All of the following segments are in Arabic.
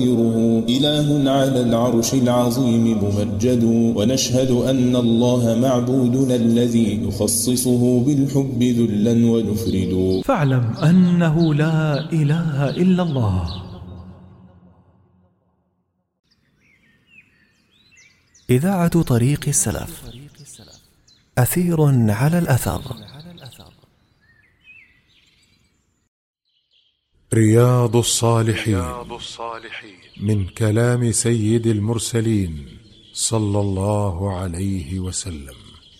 إله على العرش العظيم ممجد، ونشهد أن الله معبودنا الذي نخصصه بالحب ذلا ونفرد. فاعلم أنه لا إله إلا الله. إذاعة طريق السلف، أثير على الأثر. رياض الصالحين من كلام سيد المرسلين صلى الله عليه وسلم.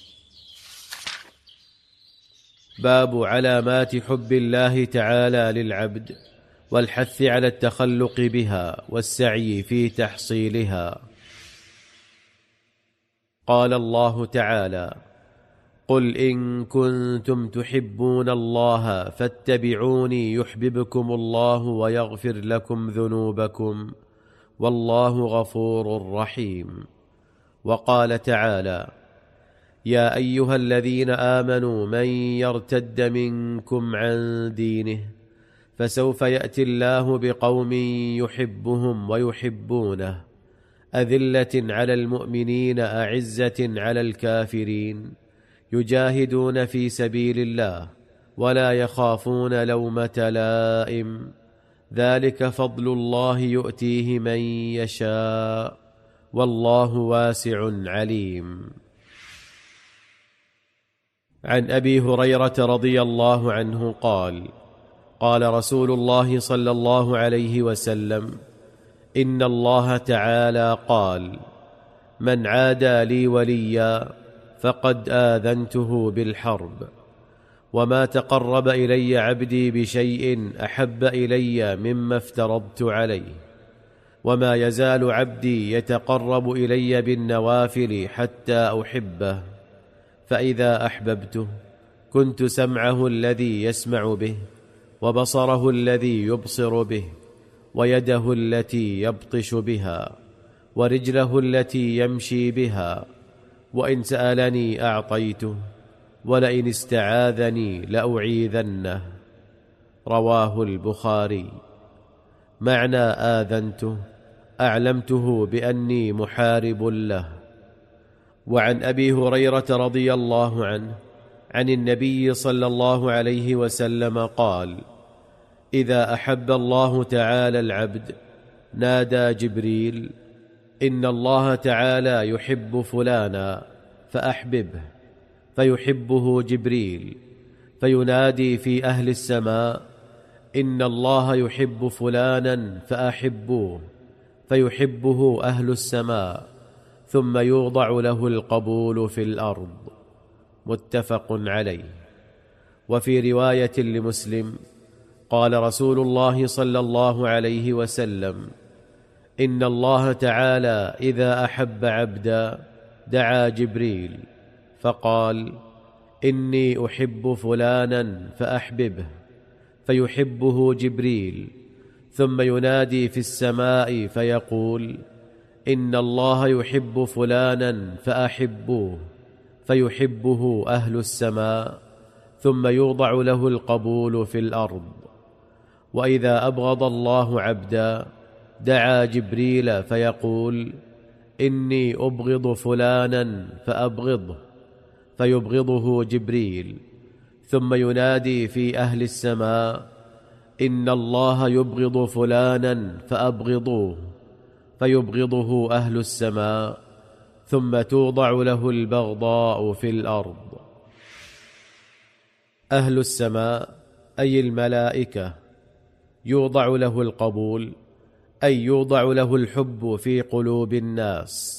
باب علامات حب الله تعالى للعبد، والحث على التخلق بها والسعي في تحصيلها. قال الله تعالى: قل إن كنتم تحبون الله فاتبعوني يحببكم الله ويغفر لكم ذنوبكم والله غفور رحيم. وقال تعالى: يا أيها الذين آمنوا من يرتد منكم عن دينه فسوف يأتي الله بقوم يحبهم ويحبونه، أذلة على المؤمنين أعزة على الكافرين، يجاهدون في سبيل الله ولا يخافون لومة لائم، ذلك فضل الله يؤتيه من يشاء والله واسع عليم. عن أبي هريرة رضي الله عنه قال: قال رسول الله صلى الله عليه وسلم: إن الله تعالى قال: من عادى لي وليا فقد آذنته بالحرب، وما تقرب إلي عبدي بشيء أحب إلي مما افترضت عليه، وما يزال عبدي يتقرب إلي بالنوافل حتى أحبه، فإذا أحببته كنت سمعه الذي يسمع به، وبصره الذي يبصر به، ويده التي يبطش بها، ورجله التي يمشي بها، وإن سألني أعطيته، ولئن استعاذني لأعيذنه. رواه البخاري. معنى آذنته: أعلمته بأني محارب له. وعن أبي هريرة رضي الله عنه عن النبي صلى الله عليه وسلم قال: إذا أحب الله تعالى العبد نادى جبريل: إن الله تعالى يحب فلانا فأحببه، فيحبه جبريل، فينادي في أهل السماء: إن الله يحب فلانا فأحبوه، فيحبه أهل السماء، ثم يوضع له القبول في الأرض. متفق عليه. وفي رواية لمسلم قال رسول الله صلى الله عليه وسلم: إن الله تعالى إذا أحب عبدا دعا جبريل فقال: إني أحب فلانا فأحببه، فيحبه جبريل، ثم ينادي في السماء فيقول: إن الله يحب فلانا فأحبوه، فيحبه أهل السماء، ثم يوضع له القبول في الأرض. وإذا أبغض الله عبدا دعا جبريل فيقول: إني أبغض فلانا فأبغضه، فيبغضه جبريل، ثم ينادي في أهل السماء: إن الله يبغض فلانا فأبغضوه، فيبغضه أهل السماء، ثم توضع له البغضاء في الأرض. أهل السماء أي الملائكة يوضع له القبول، أي يوضع له الحب في قلوب الناس.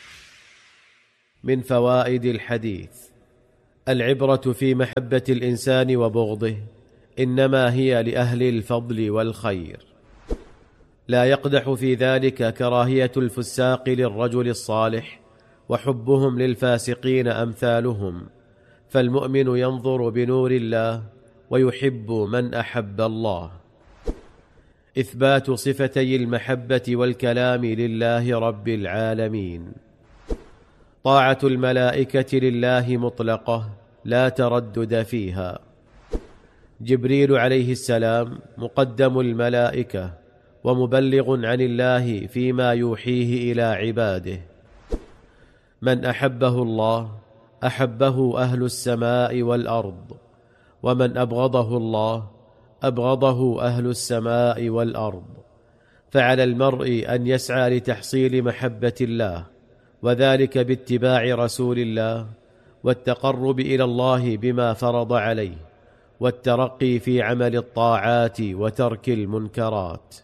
من فوائد الحديث: العبرة في محبة الإنسان وبغضه إنما هي لأهل الفضل والخير، لا يقدح في ذلك كراهية الفساق للرجل الصالح وحبهم للفاسقين أمثالهم، فالمؤمن ينظر بنور الله ويحب من أحب الله. إثبات صفتي المحبة والكلام لله رب العالمين. طاعة الملائكة لله مطلقة لا تردد فيها. جبريل عليه السلام مقدم الملائكة، ومبلغ عن الله فيما يوحيه إلى عباده. من أحبه الله أحبه أهل السماء والأرض، ومن أبغضه الله أبغضه أهل السماء والأرض. فعلى المرء أن يسعى لتحصيل محبة الله، وذلك باتباع رسول الله، والتقرب إلى الله بما فرض عليه، والترقي في عمل الطاعات وترك المنكرات.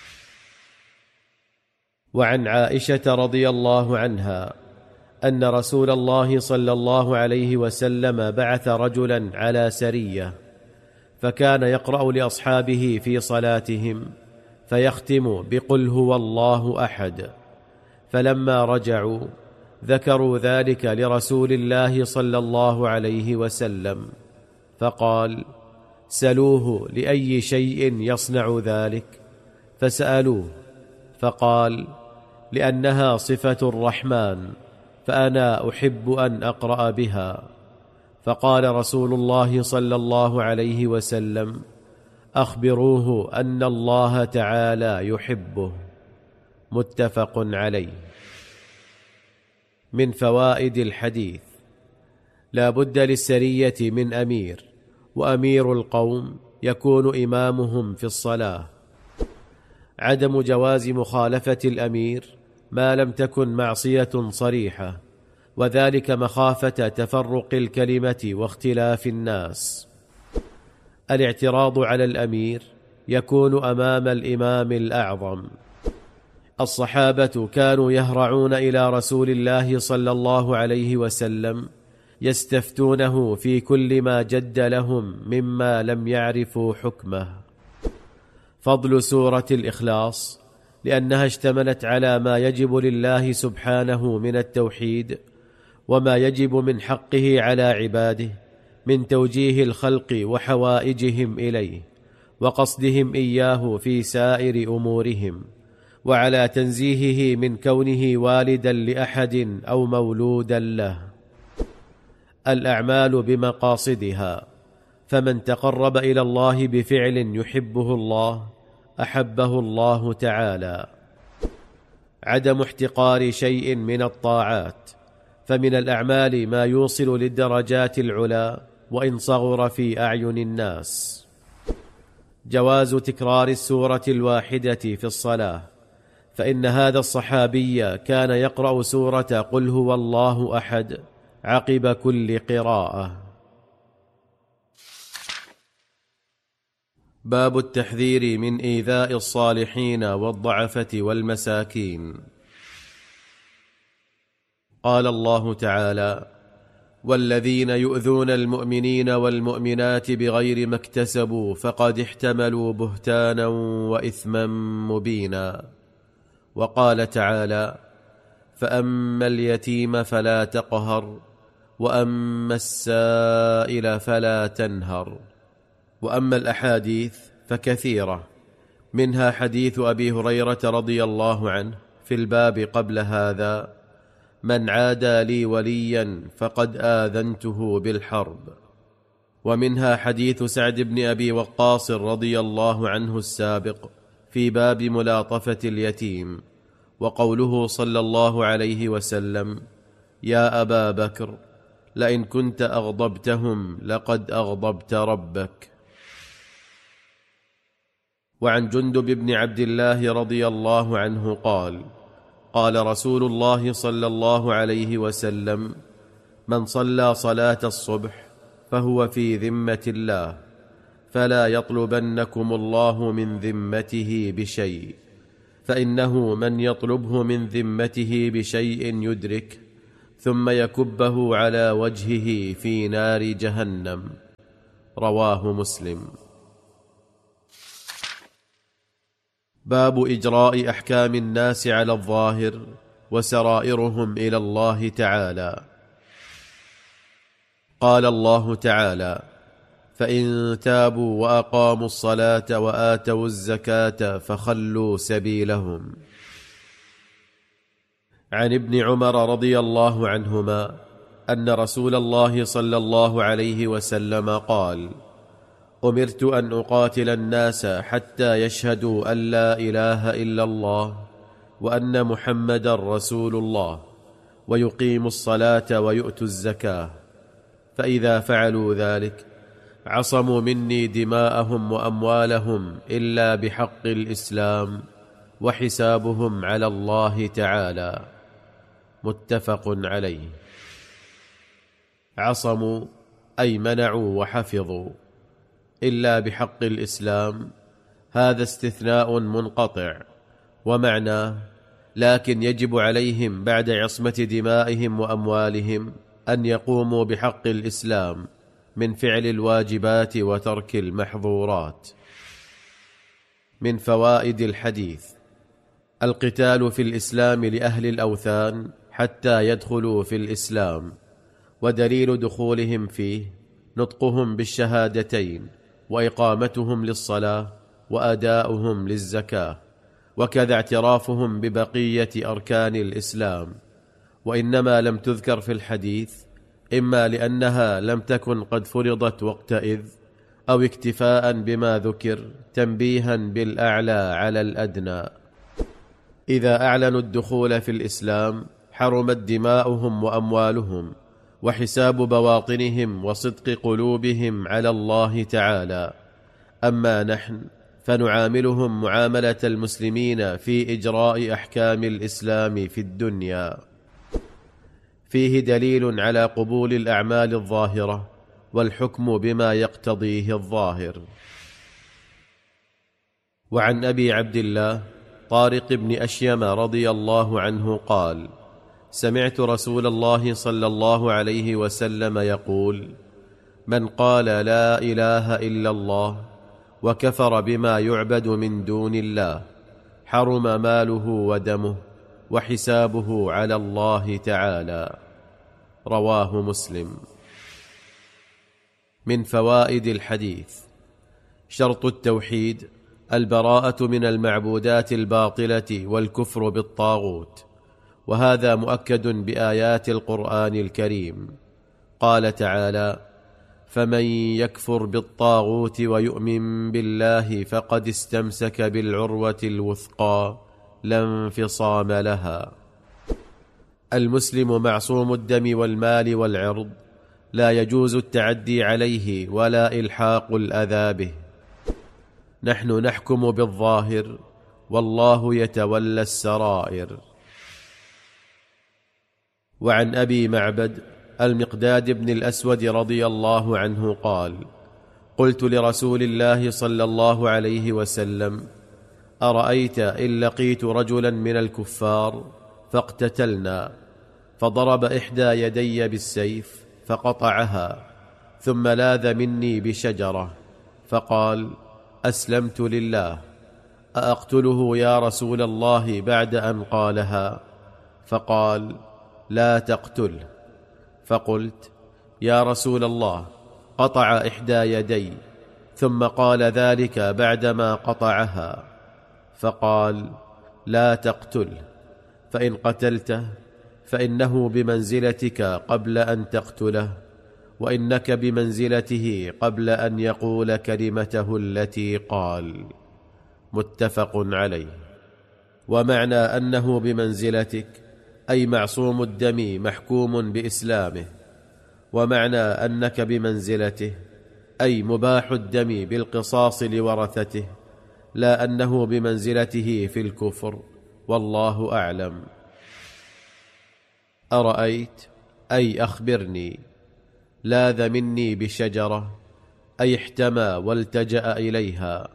وعن عائشة رضي الله عنها أن رسول الله صلى الله عليه وسلم بعث رجلا على سرية، فكان يقرأ لأصحابه في صلاتهم فيختم بقل هو الله أحد. فلما رجعوا ذكروا ذلك لرسول الله صلى الله عليه وسلم، فقال: سلوه لأي شيء يصنع ذلك؟ فسألوه فقال: لأنها صفة الرحمن، فأنا أحب أن أقرأ بها. فقال رسول الله صلى الله عليه وسلم: أخبروه أن الله تعالى يحبه. متفق عليه. من فوائد الحديث: لا بد للسرية من أمير، وأمير القوم يكون إمامهم في الصلاة. عدم جواز مخالفة الأمير ما لم تكن معصية صريحة، وذلك مخافة تفرق الكلمة واختلاف الناس. الاعتراض على الأمير يكون أمام الإمام الأعظم. الصحابة كانوا يهرعون إلى رسول الله صلى الله عليه وسلم يستفتونه في كل ما جد لهم مما لم يعرفوا حكمه. فضل سورة الإخلاص لأنها اشتملت على ما يجب لله سبحانه من التوحيد، وما يجب من حقه على عباده من توجيه الخلق وحوائجهم إليه، وقصدهم إياه في سائر أمورهم، وعلى تنزيهه من كونه والدا لأحد أو مولودا له. الأعمال بمقاصدها، فمن تقرب إلى الله بفعل يحبه الله أحبه الله تعالى. عدم احتقار شيء من الطاعات، فمن الأعمال ما يوصل للدرجات العلى وإن صغر في أعين الناس. جواز تكرار السورة الواحدة في الصلاة، فإن هذا الصحابي كان يقرأ سورة قل هو الله أحد عقب كل قراءة. باب التحذير من إيذاء الصالحين والضعفة والمساكين. قال الله تعالى: والذين يؤذون المؤمنين والمؤمنات بغير ما اكتسبوا فقد احتملوا بهتانا وإثما مبينا. وقال تعالى: فأما اليتيم فلا تقهر، وأما السائل فلا تنهر. وأما الأحاديث فكثيرة، منها حديث أبي هريرة رضي الله عنه في الباب قبل هذا: من عادى لي وليا فقد آذنته بالحرب. ومنها حديث سعد بن أبي وقاص رضي الله عنه السابق في باب ملاطفة اليتيم، وقوله صلى الله عليه وسلم: يا أبا بكر لئن كنت أغضبتهم لقد أغضبت ربك. وعن جندب بن عبد الله رضي الله عنه قال: قال رسول الله صلى الله عليه وسلم: من صلى صلاة الصبح فهو في ذمة الله، فلا يطلبنكم الله من ذمته بشيء، فإنه من يطلبه من ذمته بشيء يدرك ثم يكبه على وجهه في نار جهنم. رواه مسلم. باب إجراء أحكام الناس على الظاهر وسرائرهم إلى الله تعالى. قال الله تعالى: فإن تابوا وأقاموا الصلاة وآتوا الزكاة فخلوا سبيلهم. عن ابن عمر رضي الله عنهما أن رسول الله صلى الله عليه وسلم قال: أمرت أن أقاتل الناس حتى يشهدوا أن لا إله إلا الله وأن محمدا رسول الله ويقيموا الصلاة ويؤتوا الزكاة، فإذا فعلوا ذلك عصموا مني دماءهم وأموالهم إلا بحق الإسلام وحسابهم على الله تعالى. متفق عليه. عصموا أي منعوا وحفظوا، إلا بحق الإسلام هذا استثناء منقطع، ومعناه لكن يجب عليهم بعد عصمة دمائهم وأموالهم أن يقوموا بحق الإسلام من فعل الواجبات وترك المحظورات. من فوائد الحديث: القتال في الإسلام لأهل الأوثان حتى يدخلوا في الإسلام، ودليل دخولهم فيه نطقهم بالشهادتين وإقامتهم للصلاة وأداؤهم للزكاة، وكذا اعترافهم ببقية أركان الإسلام، وإنما لم تذكر في الحديث إما لأنها لم تكن قد فرضت وقتئذ، أو اكتفاء بما ذكر تنبيها بالأعلى على الأدنى. إذا أعلنوا الدخول في الإسلام حرمت دماؤهم وأموالهم، وحساب بواطنهم وصدق قلوبهم على الله تعالى. أما نحن فنعاملهم معاملة المسلمين في إجراء أحكام الإسلام في الدنيا. فيه دليل على قبول الأعمال الظاهرة والحكم بما يقتضيه الظاهر. وعن أبي عبد الله طارق بن أشيم رضي الله عنه قال: سمعت رسول الله صلى الله عليه وسلم يقول: من قال لا إله إلا الله وكفر بما يعبد من دون الله حرم ماله ودمه وحسابه على الله تعالى. رواه مسلم. من فوائد الحديث: شرط التوحيد البراءة من المعبودات الباطلة والكفر بالطاغوت، وهذا مؤكد بآيات القرآن الكريم. قال تعالى: فمن يكفر بالطاغوت ويؤمن بالله فقد استمسك بالعروة الوثقى لا انفصام لها. المسلم معصوم الدم والمال والعرض، لا يجوز التعدي عليه ولا إلحاق الأذى به. نحن نحكم بالظاهر والله يتولى السرائر. وعن أبي معبد المقداد بن الأسود رضي الله عنه قال: قلت لرسول الله صلى الله عليه وسلم: أرأيت إن لقيت رجلا من الكفار فاقتتلنا، فضرب إحدى يدي بالسيف فقطعها، ثم لاذ مني بشجرة، فقال: أسلمت لله، أأقتله يا رسول الله بعد أن قالها؟ فقال: لا تقتله. فقلت: يا رسول الله، قطع إحدى يدي ثم قال ذلك بعدما قطعها. فقال: لا تقتله، فإن قتلته فإنه بمنزلتك قبل أن تقتله، وإنك بمنزلته قبل أن يقول كلمته التي قال. متفق عليه. ومعنى أنه بمنزلتك أي معصوم الدم محكوم بإسلامه، ومعنى أنك بمنزلته أي مباح الدم بالقصاص لورثته، لا أنه بمنزلته في الكفر، والله أعلم. أرأيت أي أخبرني. لاذ مني بشجرة أي احتمى والتجأ إليها.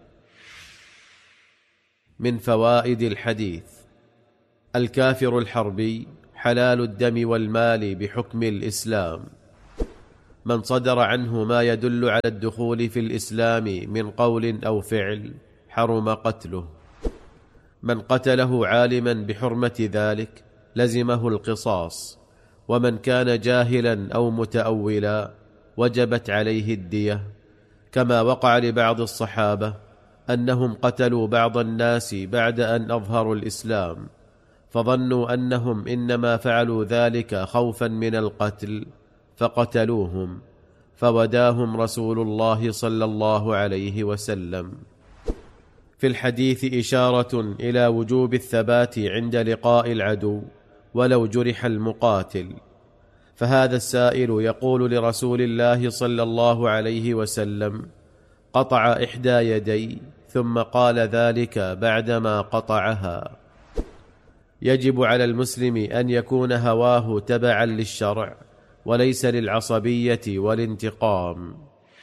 من فوائد الحديث: الكافر الحربي حلال الدم والمال بحكم الإسلام. من صدر عنه ما يدل على الدخول في الإسلام من قول أو فعل حرم قتله. من قتله عالما بحرمة ذلك لزمه القصاص، ومن كان جاهلا أو متأولا وجبت عليه الدية، كما وقع لبعض الصحابة أنهم قتلوا بعض الناس بعد أن أظهروا الإسلام، فظنوا أنهم إنما فعلوا ذلك خوفا من القتل فقتلوهم، فوداهم رسول الله صلى الله عليه وسلم. في الحديث إشارة إلى وجوب الثبات عند لقاء العدو ولو جرح المقاتل، فهذا السائل يقول لرسول الله صلى الله عليه وسلم: قطع إحدى يدي، ثم قال ذلك بعدما قطعها. يجب على المسلم أن يكون هواه تبعا للشرع وليس للعصبية والانتقام.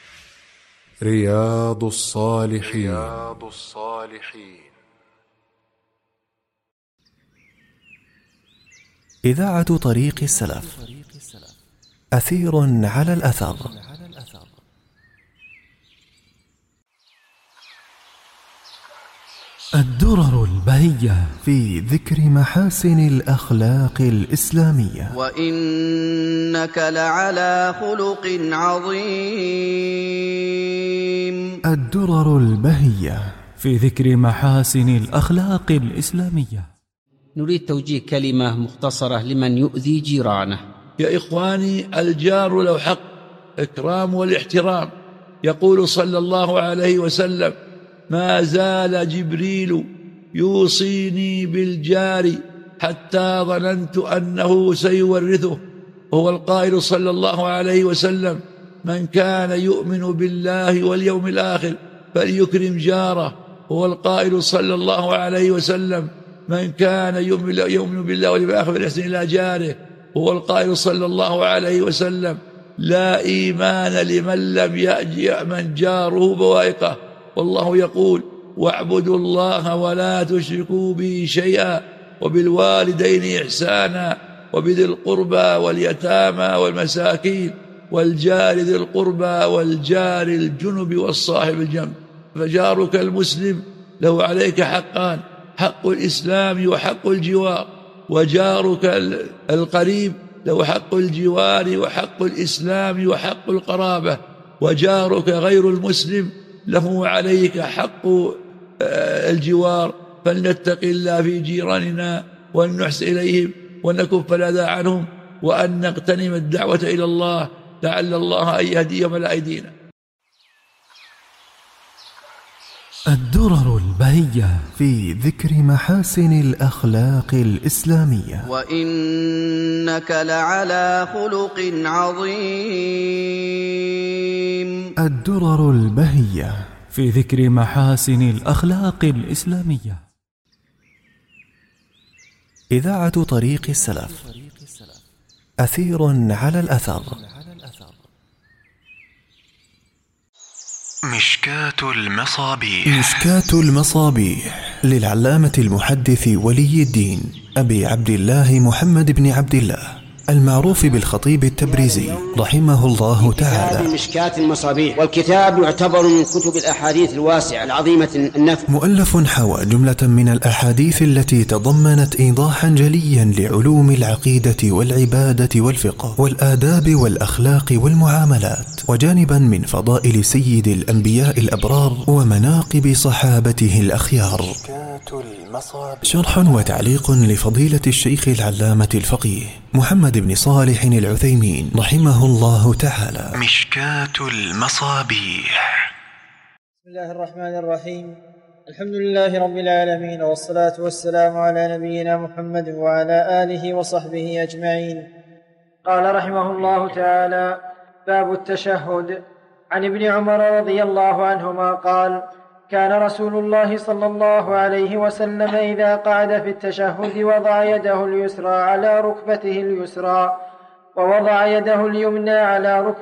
رياض الصالحين. إذاعة طريق السلف، أثير على الأثر. الدرر البهية في ذكر محاسن الأخلاق الإسلامية. وإنك لعلى خلق عظيم. الدرر البهية في ذكر محاسن الأخلاق الإسلامية. نريد توجيه كلمة مختصرة لمن يؤذي جيرانه. يا إخواني، الجار له حق إكرام والاحترام. يقول صلى الله عليه وسلم: ما زال جبريل يوصيني بالجار حتى ظننت أنه سيورثه. وهو القائل صلى الله عليه وسلم: من كان يؤمن بالله واليوم الآخر فليكرم جاره. وهو القائل صلى الله عليه وسلم: من كان يؤمن بالله واليوم الآخر فليحسن إلى جاره. وهو القائل صلى الله عليه وسلم: لا إيمان لمن لم يأمن جاره بوائقه. والله يقول: واعبدوا الله ولا تشركوا به شيئا وبالوالدين إحسانا وبذي القربى واليتامى والمساكين والجار ذي القربى والجار الجنب والصاحب الجنب. فجارك المسلم له عليك حقان: حق الإسلام وحق الجوار، وجارك القريب له حق الجوار وحق الإسلام وحق القرابة، وجارك غير المسلم له عليك حق الجوار. فلنتق الله في جيراننا وأن نحسن إليهم ونكف الأذى عنهم وأن نغتنم الدعوة إلى الله لعل الله أن يهديهم إلى أيدينا. الدرر البهية في ذكر محاسن الأخلاق الإسلامية. وإنك لعلى خلق عظيم. الدرر البهية في ذكر محاسن الأخلاق الإسلامية. إذاعة طريق السلف، أثير على الأثر. مشكاة المصابيح. مشكاة المصابيح للعلامة المحدث ولي الدين أبي عبد الله محمد بن عبد الله المعروف بالخطيب التبريزي رحمه الله تعالى. مشكاة المصابيح، والكتاب يعتبر من كتب الأحاديث الواسعة العظيمة النفع. مؤلف حوى جملة من الأحاديث التي تضمنت إيضاحا جليا لعلوم العقيدة والعبادة والفقه والآداب والأخلاق والمعاملات، وجانبا من فضائل سيد الأنبياء الأبرار ومناقب صحابته الأخيار. شرح وتعليق لفضيلة الشيخ العلامة الفقيه محمد بن صالح العثيمين رحمه الله تعالى. مشكاة المصابيح. بسم الله الرحمن الرحيم. الحمد لله رب العالمين، والصلاة والسلام على نبينا محمد وعلى آله وصحبه أجمعين. قال رحمه الله تعالى: باب التشهد. عن ابن عمر رضي الله عنهما قال: كان رسول الله صلى الله عليه وسلم إذا قعد في التشهد وضع يده اليسرى على ركبته اليسرى ووضع يده اليمنى على ركبته